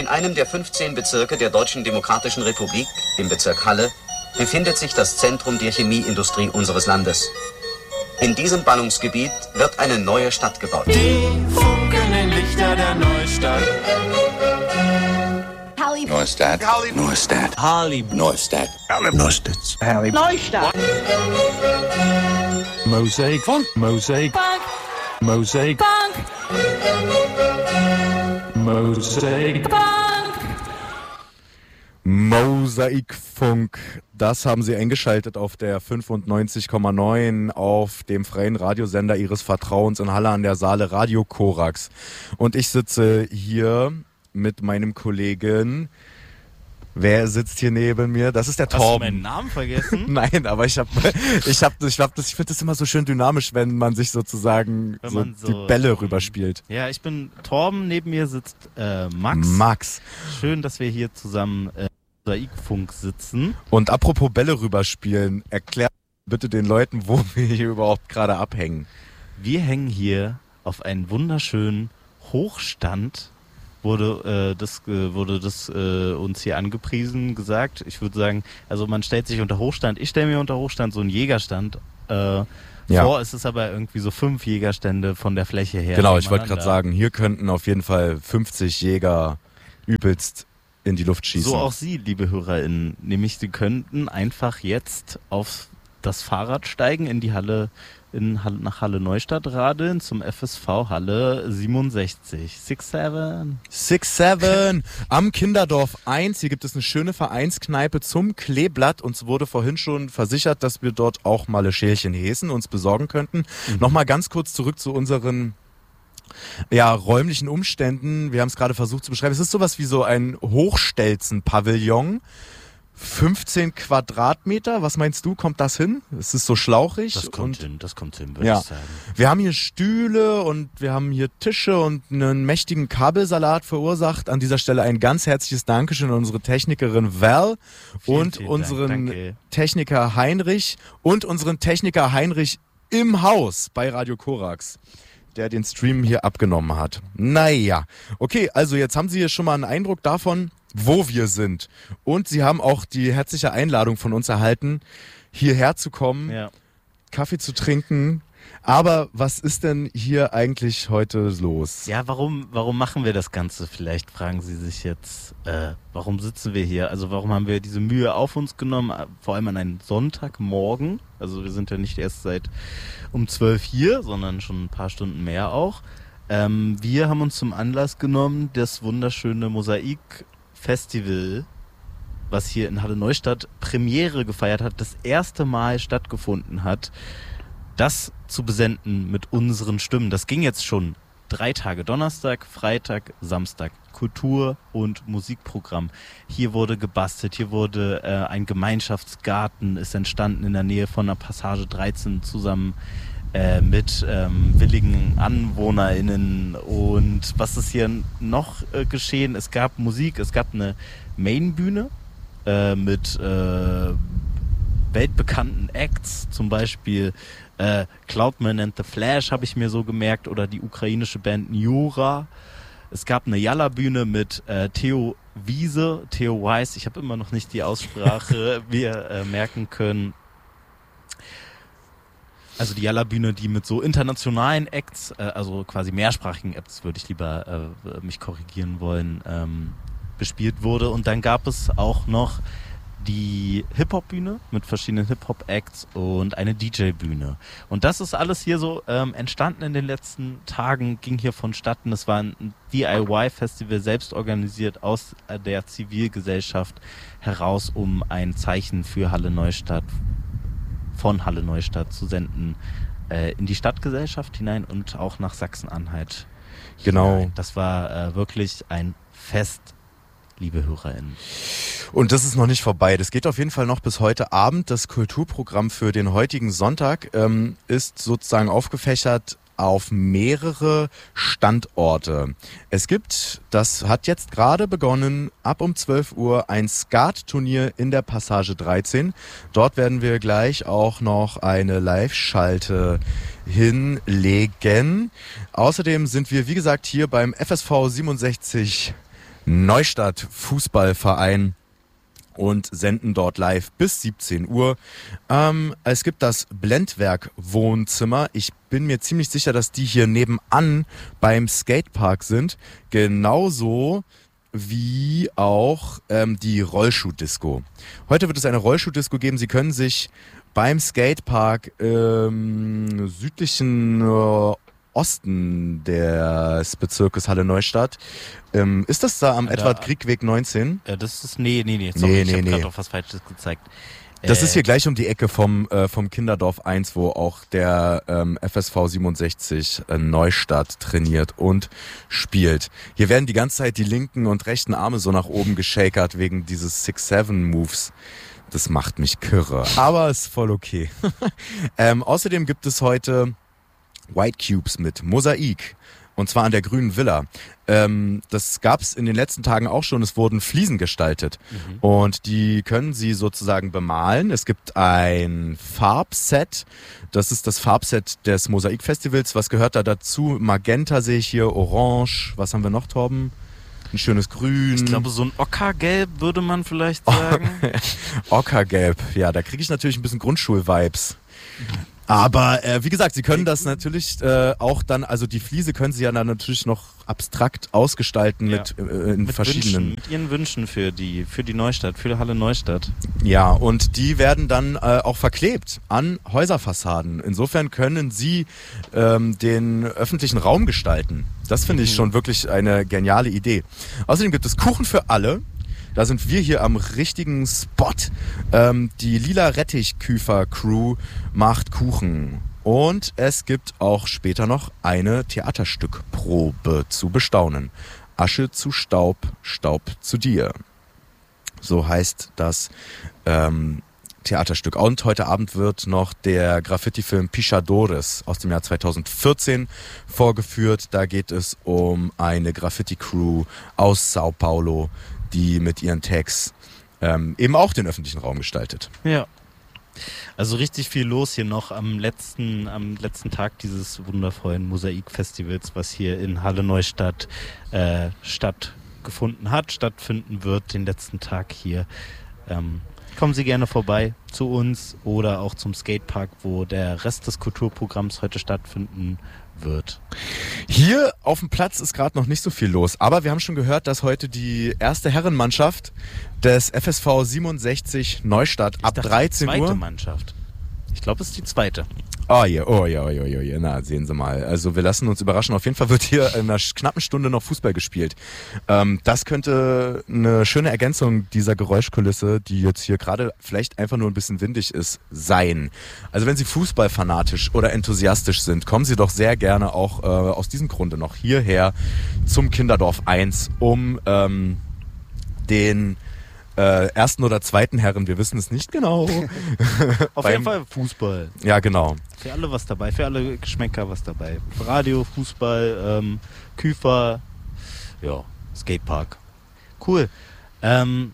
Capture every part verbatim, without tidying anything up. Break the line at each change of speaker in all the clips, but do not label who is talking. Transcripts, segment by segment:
In einem der fünfzehn Bezirke der Deutschen Demokratischen Republik, im Bezirk Halle, befindet sich das Zentrum der Chemieindustrie unseres Landes. In diesem Ballungsgebiet wird eine neue Stadt gebaut.
Die funkelnden Lichter der Neustadt.
Halli. Neustadt. Halli. Neustadt. Halli. Neustadt. Halli. Neustadt. Halli. Neustadt.
Mosaic Funk. Mosaic Funk. Mosaic Funk. Mosaic Funk.
Mosaikfunk, das haben Sie eingeschaltet auf der fünfundneunzig Komma neun auf dem freien Radiosender Ihres Vertrauens in Halle an der Saale, Radio Korax. Und ich sitze hier mit meinem Kollegen. Wer sitzt hier neben mir? Das ist der Torben.
Hast du meinen Namen vergessen?
Nein, aber ich habe, ich habe, ich habe das, ich finde das immer so schön dynamisch, wenn man sich sozusagen so, man so die Bälle rüberspielt.
Ja, ich bin Torben, neben mir sitzt äh, Max.
Max.
Schön, dass wir hier zusammen äh, Mosaikfunk sitzen.
Und apropos Bälle rüberspielen, erklär bitte den Leuten, wo wir hier überhaupt gerade abhängen.
Wir hängen hier auf einen wunderschönen Hochstand. Wurde äh, das äh, wurde das äh, uns hier angepriesen, gesagt. Ich würde sagen, also man stellt sich unter Hochstand, ich stelle mir unter Hochstand so einen Jägerstand äh, ja. vor. Es ist aber irgendwie so fünf Jägerstände von der Fläche her.
Genau, ich wollte gerade sagen, hier könnten auf jeden Fall fünfzig Jäger übelst in die Luft schießen.
So auch Sie, liebe HörerInnen. Nämlich Sie könnten einfach jetzt auf das Fahrrad steigen, in die Halle, in Halle nach Halle Neustadt radeln zum F S V Halle siebenundsechzig. six seven
six seven am Kinderdorf eins. Hier gibt es eine schöne Vereinskneipe zum Kleeblatt. Uns wurde vorhin schon versichert, dass wir dort auch mal eine Schälchen Häsen uns besorgen könnten. Mhm. Nochmal ganz kurz zurück zu unseren ja, räumlichen Umständen. Wir haben es gerade versucht zu beschreiben. Es ist sowas wie so ein Hochstelzen-Pavillon. fünfzehn Quadratmeter, was meinst du, kommt das hin? Es ist so schlauchig.
Das kommt
und,
hin, das kommt hin, würde
ja.
ich sagen.
Wir haben hier Stühle und wir haben hier Tische und einen mächtigen Kabelsalat verursacht. An dieser Stelle ein ganz herzliches Dankeschön an unsere Technikerin Val vielen, und vielen unseren Dank, Techniker Heinrich und unseren Techniker Heinrich im Haus bei Radio Korax, der den Stream hier abgenommen hat. Naja, okay, also jetzt haben Sie hier schon mal einen Eindruck davon, wo wir sind. Und Sie haben auch die herzliche Einladung von uns erhalten, hierher zu kommen, ja. Kaffee zu trinken. Aber was ist denn hier eigentlich heute los?
Ja, warum, warum machen wir das Ganze? Vielleicht fragen Sie sich jetzt, äh, warum sitzen wir hier? Also warum haben wir diese Mühe auf uns genommen, vor allem an einem Sonntagmorgen? Also wir sind ja nicht erst seit um zwölf hier, sondern schon ein paar Stunden mehr auch. Ähm, wir haben uns zum Anlass genommen, das wunderschöne Mosaik-Festival, was hier in Halle Neustadt Premiere gefeiert hat, das erste Mal stattgefunden hat, das zu besenden mit unseren Stimmen. Das ging jetzt schon drei Tage, Donnerstag, Freitag, Samstag, Kultur- und Musikprogramm. Hier wurde gebastelt, hier wurde äh, ein Gemeinschaftsgarten, ist entstanden in der Nähe von der Passage dreizehn zusammen äh, mit ähm, willigen AnwohnerInnen. Und was ist hier noch äh, geschehen? Es gab Musik, es gab eine Mainbühne äh, mit äh, weltbekannten Acts, zum Beispiel äh, Cloudman and the Flash habe ich mir so gemerkt, oder die ukrainische Band Njura. Es gab eine Jalla-Bühne mit äh, Theo Wiese, Theo Weiss, ich habe immer noch nicht die Aussprache, wir äh, merken können. Also die Jalla-Bühne, die mit so internationalen Acts, äh, also quasi mehrsprachigen Acts, würde ich lieber äh, mich korrigieren wollen, ähm, bespielt wurde. Und dann gab es auch noch die Hip-Hop-Bühne mit verschiedenen Hip-Hop-Acts und eine D J-Bühne. Und das ist alles hier so ähm, entstanden in den letzten Tagen, ging hier vonstatten. Es war ein D I Y-Festival, selbst organisiert aus der Zivilgesellschaft heraus, um ein Zeichen für Halle Neustadt, von Halle Neustadt zu senden, äh, in die Stadtgesellschaft hinein und auch nach Sachsen-Anhalt.
Genau.
Hinein. Das war äh, wirklich ein Fest, liebe HörerInnen.
Und das ist noch nicht vorbei. Das geht auf jeden Fall noch bis heute Abend. Das Kulturprogramm für den heutigen Sonntag ähm, ist sozusagen aufgefächert auf mehrere Standorte. Es gibt, das hat jetzt gerade begonnen, ab um zwölf Uhr ein Skat-Turnier in der Passage dreizehn. Dort werden wir gleich auch noch eine Live-Schalte hinlegen. Außerdem sind wir, wie gesagt, hier beim F S V siebenundsechzig Neustadt Fußballverein und senden dort live bis siebzehn Uhr. Ähm, es gibt das Blendwerk Wohnzimmer. Ich bin mir ziemlich sicher, dass die hier nebenan beim Skatepark sind. Genauso wie auch ähm, die Rollschuh-Disco. Heute wird es eine Rollschuh-Disco geben. Sie können sich beim Skatepark im südlichen äh, Osten des Bezirkes Halle-Neustadt. Ähm, ist das da am da, Edward-Kriegweg neunzehn?
Äh, das ist, nee, nee, nee, sorry,
nee,
ich
nee,
habe
nee.
gerade auf was Falsches gezeigt.
Das
äh,
ist hier gleich um die Ecke vom, äh, vom Kinderdorf eins, wo auch der ähm, F S V siebenundsechzig äh, Neustadt trainiert und spielt. Hier werden die ganze Zeit die linken und rechten Arme so nach oben geschakert wegen dieses six seven Moves. Das macht mich kirre, aber ist voll okay. ähm, außerdem gibt es heute White Cubes mit Mosaik. Und zwar an der Grünen Villa. Ähm, das gab's in den letzten Tagen auch schon. Es wurden Fliesen gestaltet. Mhm. Und die können Sie sozusagen bemalen. Es gibt ein Farbset. Das ist das Farbset des Mosaikfestivals. Was gehört da dazu? Magenta sehe ich hier, Orange. Was haben wir noch, Torben? Ein schönes Grün.
Ich glaube, so ein Ockergelb würde man vielleicht sagen.
Ockergelb. Ja, da kriege ich natürlich ein bisschen Grundschul-Vibes. Aber äh, wie gesagt, Sie können das natürlich äh, auch dann, also die Fliese können Sie ja dann natürlich noch abstrakt ausgestalten ja. mit, äh, in
mit
verschiedenen...
Wünschen, mit Ihren Wünschen für die, für die Neustadt, für die Halle Neustadt.
Ja, und die werden dann äh, auch verklebt an Häuserfassaden. Insofern können Sie ähm, den öffentlichen Raum gestalten. Das finde ich mhm. schon wirklich eine geniale Idee. Außerdem gibt es Kuchen für alle. Da sind wir hier am richtigen Spot. Ähm, die Lila Rettichküfer-Crew macht Kuchen. Und es gibt auch später noch eine Theaterstückprobe zu bestaunen. Asche zu Staub, Staub zu dir. So heißt das ähm, Theaterstück. Und heute Abend wird noch der Graffiti-Film Pichadores aus dem Jahr zweitausendvierzehn vorgeführt. Da geht es um eine Graffiti-Crew aus Sao Paulo, die mit ihren Tags ähm, eben auch den öffentlichen Raum gestaltet.
Ja. Also richtig viel los hier noch am letzten, am letzten Tag dieses wundervollen Mosaikfestivals, was hier in Halle Neustadt äh, stattgefunden hat, stattfinden wird, den letzten Tag hier. Ähm, kommen Sie gerne vorbei zu uns oder auch zum Skatepark, wo der Rest des Kulturprogramms heute stattfinden wird.
Hier auf dem Platz ist gerade noch nicht so viel los, aber wir haben schon gehört, dass heute die erste Herrenmannschaft des F S V siebenundsechzig Neustadt ab dreizehn Uhr...
Die zweite Mannschaft. Ich glaube, es ist die zweite.
Oh ja, oh ja, oh ja, oh ja, na, sehen Sie mal. Also wir lassen uns überraschen. Auf jeden Fall wird hier in einer knappen Stunde noch Fußball gespielt. Ähm, das könnte eine schöne Ergänzung dieser Geräuschkulisse, die jetzt hier gerade vielleicht einfach nur ein bisschen windig ist, sein. Also wenn Sie fußballfanatisch oder enthusiastisch sind, kommen Sie doch sehr gerne auch äh, aus diesem Grunde noch hierher zum Kinderdorf eins, um ähm, den Äh, ersten oder zweiten Herren, wir wissen es nicht genau.
Auf Beim, jeden Fall Fußball.
Ja, genau.
Für alle was dabei, für alle Geschmäcker was dabei. Radio, Fußball, ähm, Küfer, ja, Skatepark. Cool. Ähm,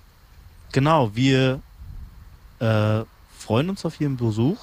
genau, wir äh, freuen uns auf Ihren Besuch.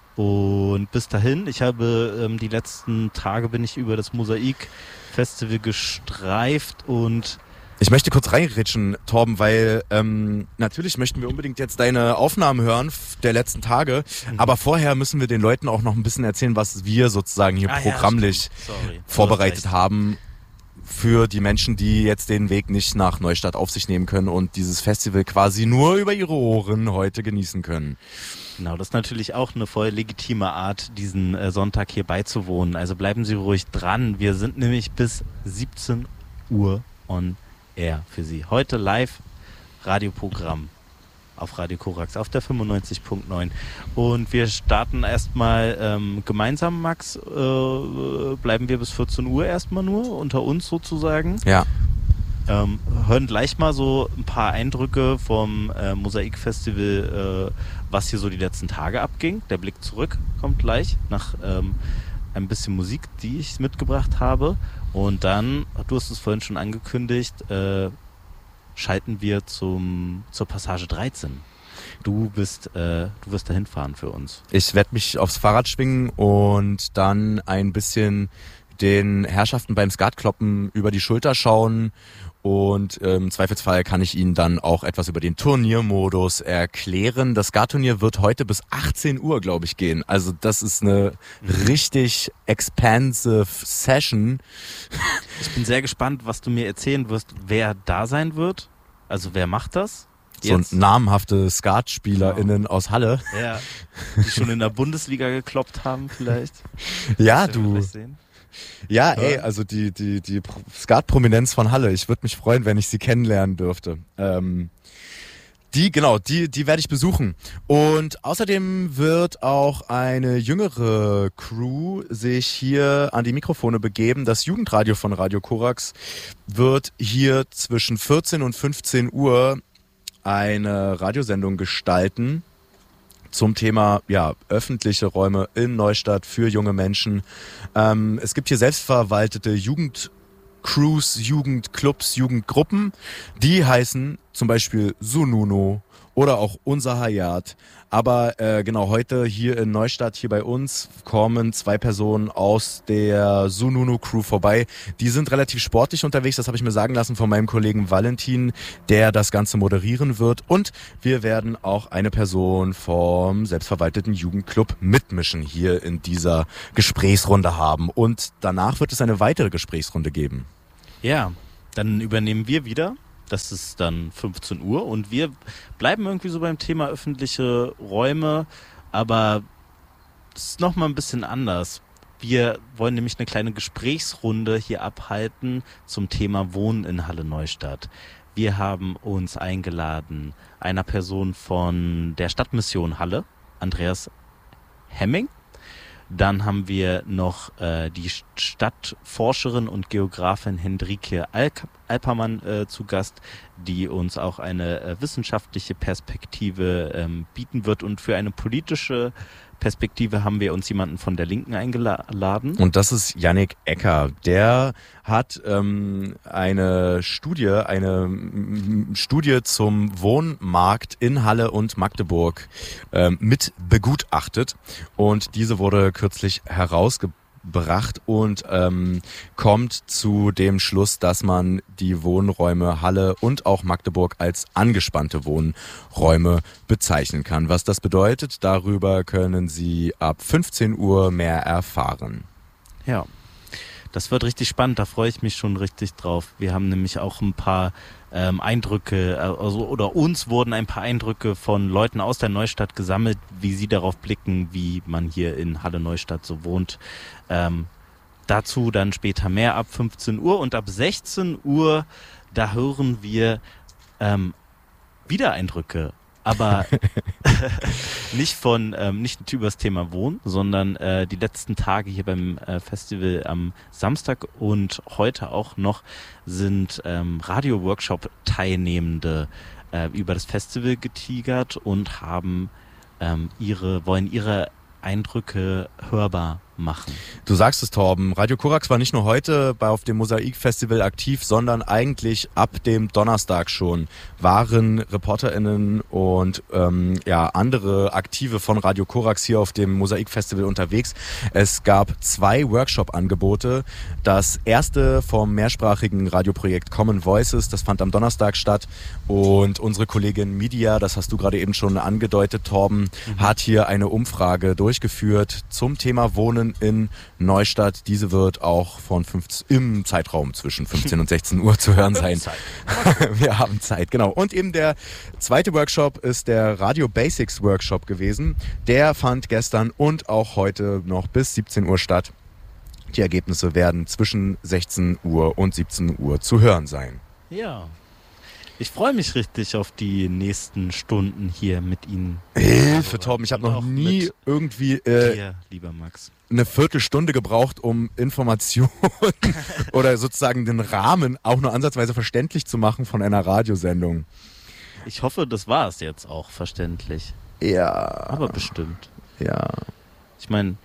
Und bis dahin, ich habe ähm, die letzten Tage bin ich über das Mosaik-Festival gestreift und
ich möchte kurz reinritschen, Torben, weil ähm, natürlich möchten wir unbedingt jetzt deine Aufnahmen hören der letzten Tage, mhm. aber vorher müssen wir den Leuten auch noch ein bisschen erzählen, was wir sozusagen hier ah, programmlich ja, vorbereitet haben für die Menschen, die jetzt den Weg nicht nach Neustadt auf sich nehmen können und dieses Festival quasi nur über ihre Ohren heute genießen können.
Genau, das ist natürlich auch eine voll legitime Art, diesen äh, Sonntag hier beizuwohnen. Also bleiben Sie ruhig dran. Wir sind nämlich bis siebzehn Uhr on Air für Sie. Heute live Radioprogramm auf Radio Korax auf der fünfundneunzig Komma neun. Und wir starten erstmal ähm, gemeinsam, Max. Äh, bleiben wir bis vierzehn Uhr erstmal nur, unter uns sozusagen.
Ja.
Ähm, hören gleich mal so ein paar Eindrücke vom äh, Mosaikfestival, äh, was hier so die letzten Tage abging. Der Blick zurück kommt gleich nach ähm, ein bisschen Musik, die ich mitgebracht habe. Und dann, du hast es vorhin schon angekündigt, äh, schalten wir zum zur Passage dreizehn. Du bist, äh, du wirst dahin fahren für uns.
Ich werde mich aufs Fahrrad schwingen und dann ein bisschen den Herrschaften beim Skatkloppen über die Schulter schauen. Und im Zweifelsfall kann ich Ihnen dann auch etwas über den Turniermodus erklären. Das Skatturnier wird heute bis achtzehn Uhr, glaube ich, gehen. Also das ist eine richtig expansive Session.
Ich bin sehr gespannt, was du mir erzählen wirst, wer da sein wird. Also wer macht das?
Jetzt? So namhafte SkatspielerInnen genau. aus Halle.
Ja, die schon in der Bundesliga gekloppt haben vielleicht.
Ja, du... Ja, ey, also die die die Skat-Prominenz von Halle. Ich würde mich freuen, wenn ich sie kennenlernen dürfte. Ähm, die, genau, die die werde ich besuchen. Und außerdem wird auch eine jüngere Crew sich hier an die Mikrofone begeben. Das Jugendradio von Radio Korax wird hier zwischen vierzehn und fünfzehn Uhr eine Radiosendung gestalten zum Thema ja öffentliche Räume in Neustadt für junge Menschen. Ähm, es gibt hier selbstverwaltete Jugendcrews, Jugendclubs, Jugendgruppen. Die heißen zum Beispiel Sununu oder auch Unser Hayat. Aber äh, genau heute hier in Neustadt, hier bei uns, kommen zwei Personen aus der Sununu Crew vorbei. Die sind relativ sportlich unterwegs, das habe ich mir sagen lassen von meinem Kollegen Valentin, der das Ganze moderieren wird. Und wir werden auch eine Person vom selbstverwalteten Jugendclub mitmischen hier in dieser Gesprächsrunde haben. Und danach wird es eine weitere Gesprächsrunde geben.
Ja, dann übernehmen wir wieder. Das ist dann fünfzehn Uhr und wir bleiben irgendwie so beim Thema öffentliche Räume, aber es ist nochmal ein bisschen anders. Wir wollen nämlich eine kleine Gesprächsrunde hier abhalten zum Thema Wohnen in Halle Neustadt. Wir haben uns eingeladen, einer Person von der Stadtmission Halle, Andreas Hemming. Dann haben wir noch äh, die Stadtforscherin und Geografin Hendrike Alk- Alpermann äh, zu Gast, die uns auch eine äh, wissenschaftliche Perspektive ähm, bieten wird. Und für eine politische Perspektive haben wir uns jemanden von der Linken eingeladen.
Und das ist Yannick Ecker. Der hat ähm, eine Studie, eine m- Studie zum Wohnmarkt in Halle und Magdeburg ähm, mit begutachtet. Und diese wurde kürzlich herausgebracht. Bracht und ähm, kommt zu dem Schluss, dass man die Wohnräume Halle und auch Magdeburg als angespannte Wohnräume bezeichnen kann. Was das bedeutet, darüber können Sie ab fünfzehn Uhr mehr erfahren.
Ja, das wird richtig spannend, da freue ich mich schon richtig drauf. Wir haben nämlich auch ein paar ähm, Eindrücke, also oder uns wurden ein paar Eindrücke von Leuten aus der Neustadt gesammelt, wie sie darauf blicken, wie man hier in Halle Neustadt so wohnt. Ähm, dazu dann später mehr ab fünfzehn Uhr und ab sechzehn Uhr, da hören wir ähm, wieder Eindrücke, aber nicht von, ähm, nicht über das Thema Wohnen, sondern äh, die letzten Tage hier beim äh, Festival am Samstag und heute auch noch sind ähm, Radio-Workshop-Teilnehmende äh, über das Festival getigert und haben ähm, ihre, wollen ihre Eindrücke hörbar machen.
Du sagst es, Torben. Radio Korax war nicht nur heute bei auf dem Mosaik-Festival aktiv, sondern eigentlich ab dem Donnerstag schon waren ReporterInnen und ähm, ja andere Aktive von Radio Korax hier auf dem Mosaik-Festival unterwegs. Es gab zwei Workshop-Angebote. Das erste vom mehrsprachigen Radioprojekt Common Voices, das fand am Donnerstag statt und unsere Kollegin Media, das hast du gerade eben schon angedeutet, Torben, mhm. hat hier eine Umfrage durchgeführt zum Thema Wohnen in Neustadt. Diese wird auch von fünfzehn, im Zeitraum zwischen fünfzehn und sechzehn Uhr zu hören sein. Wir haben Zeit, genau. Und eben der zweite Workshop ist der Radio Basics Workshop gewesen. Der fand gestern und auch heute noch bis siebzehn Uhr statt. Die Ergebnisse werden zwischen sechzehn Uhr und siebzehn Uhr zu hören sein.
Ja. Ich freue mich richtig auf die nächsten Stunden hier mit Ihnen.
Hilfe, Torben, ich habe noch nie irgendwie äh,
dir, lieber Max,
eine Viertelstunde gebraucht, um Informationen oder sozusagen den Rahmen auch nur ansatzweise verständlich zu machen von einer Radiosendung.
Ich hoffe, das war es jetzt auch verständlich.
Ja.
Aber bestimmt.
Ja.
Ich meine,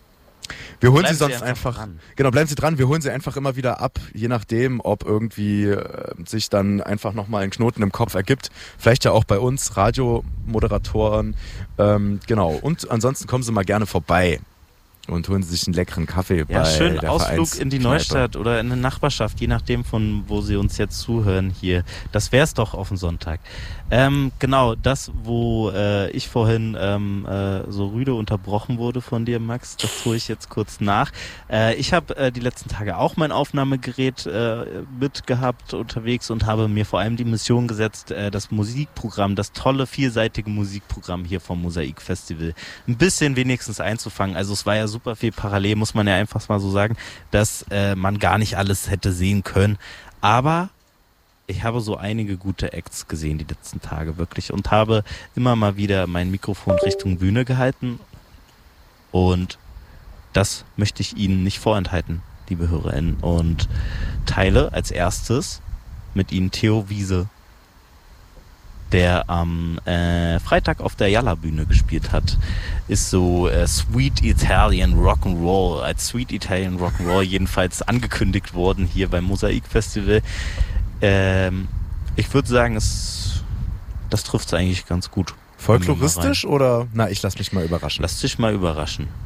wir holen
bleiben
sie sonst
sie einfach,
einfach,
dran.
genau, bleiben Sie dran, wir holen sie einfach immer wieder ab, je nachdem, ob irgendwie äh, sich dann einfach nochmal ein Knoten im Kopf ergibt. Vielleicht ja auch bei uns, Radiomoderatoren, ähm, genau. Und ansonsten kommen Sie mal gerne vorbei. Und holen sie sich einen leckeren Kaffee
ja,
bei
schön
der
Ausflug in die Neustadt oder in eine Nachbarschaft, je nachdem von wo Sie uns jetzt zuhören hier. Das wär's doch auf den Sonntag. Ähm, genau, das, wo äh, ich vorhin ähm, äh, so rüde unterbrochen wurde von dir, Max, das tue ich jetzt kurz nach. Äh, ich habe äh, die letzten Tage auch mein Aufnahmegerät äh, mitgehabt unterwegs und habe mir vor allem die Mission gesetzt, äh, das Musikprogramm, das tolle vielseitige Musikprogramm hier vom Mosaik Festival ein bisschen wenigstens einzufangen. Also es war ja super viel parallel, muss man ja einfach mal so sagen, dass äh, man gar nicht alles hätte sehen können. Aber ich habe so einige gute Acts gesehen die letzten Tage wirklich und habe immer mal wieder mein Mikrofon Richtung Bühne gehalten und das möchte ich Ihnen nicht vorenthalten, liebe HörerInnen, und teile als erstes mit Ihnen Theo Wiese, der am äh, Freitag auf der Jalla-Bühne gespielt hat. Ist so äh, Sweet Italian Rock'n'Roll, als Sweet Italian Rock'n'Roll jedenfalls angekündigt worden hier beim Mosaik Festival. Ähm, ich würde sagen, es, das trifft es eigentlich ganz gut.
Folkloristisch oder? Na, ich lass mich mal überraschen.
Lass dich mal überraschen.